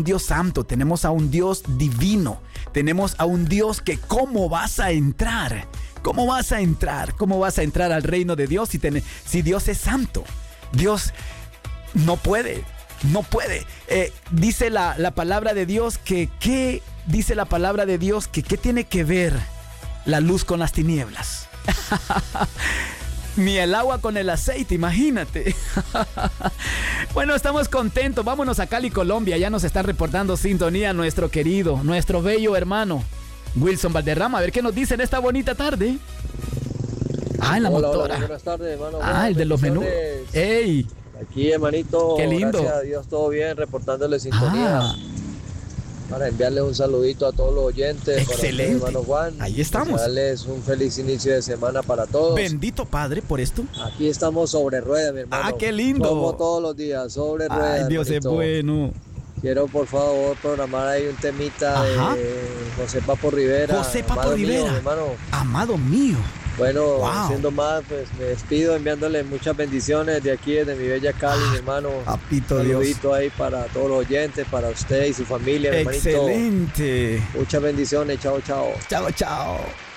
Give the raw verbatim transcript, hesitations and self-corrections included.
Dios santo, tenemos a un Dios divino, tenemos a un Dios que ¿cómo vas a entrar? ¿Cómo vas a entrar? ¿Cómo vas a entrar al reino de Dios si, ten, si Dios es santo? Dios no puede, no puede. Eh, dice la, la palabra de Dios que, ¿qué? Dice la palabra de Dios que, ¿qué tiene que ver la luz con las tinieblas? Ni el agua con el aceite, imagínate. Bueno, estamos contentos. Vámonos a Cali, Colombia. Ya nos está reportando sintonía nuestro querido, nuestro bello hermano Wilson Valderrama. A ver qué nos dice en esta bonita tarde. Ah, en la hola, motora. Hola, buenas tardes, hermano. Ah, el de los menús. ¡Ey! Aquí, hermanito. Qué lindo. Gracias a Dios, todo bien, reportándole sintonía. Ah. Para enviarles un saludito a todos los oyentes. Excelente. Para usted, hermano Juan. Ahí estamos. Darles un feliz inicio de semana para todos. Bendito Padre por esto. Aquí estamos sobre ruedas, mi hermano. Ah, qué lindo. Como todos los días, sobre ruedas. Ay, Dios hermanito. es bueno. Quiero, por favor, programar ahí un temita. Ajá. De José Papo Rivera. José Papo Rivera. Mío, hermano. Amado mío. Bueno, wow. Siendo más, pues me despido enviándole muchas bendiciones de aquí, desde mi bella Cali, ah, mi hermano. Papito un Dios. saludito ahí para todos los oyentes, para usted y su familia, mi excelente. hermanito. Muchas bendiciones, chao, chao. Chao, chao.